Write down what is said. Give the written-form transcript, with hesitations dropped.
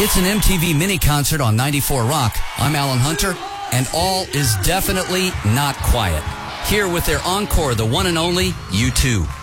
It's an MTV mini concert on 94 Rock. I'm Alan Hunter, and all is definitely not quiet. Here with their encore, the one and only U2.